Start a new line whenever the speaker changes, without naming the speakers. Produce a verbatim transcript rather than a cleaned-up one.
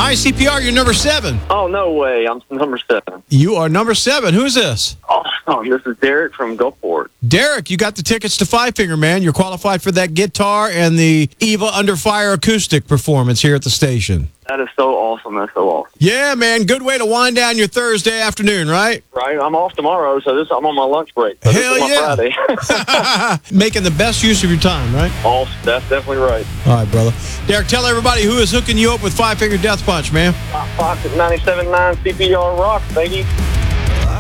Nice. C P R, you're number seven.
Oh, no way. I'm number seven.
You are number seven. Who's this?
Oh, oh this is Derek from Gulfport.
Derek, you got the tickets to Five Finger, man. You're qualified for that guitar and the Eva Under Fire acoustic performance here at the station.
That is so awesome. That's so awesome.
Yeah, man. Good way to wind down your Thursday afternoon, right?
Right. I'm off tomorrow, so this I'm on my lunch break. So
Hell
this is
yeah.
my Friday.
Making the best use of your time, right?
Awesome. That's definitely right.
All right, brother. Derek, tell everybody who is hooking you up with Five Finger Death Punch, man.
Fox at ninety-seven point nine C P R Rock, baby.